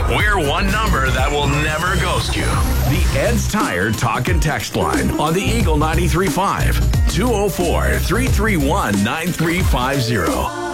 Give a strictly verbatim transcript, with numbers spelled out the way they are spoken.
We're one number that will never ghost you. The Ed's Tire Talk and Text line on the Eagle ninety-three point five. two oh four, three three one, nine three five zero.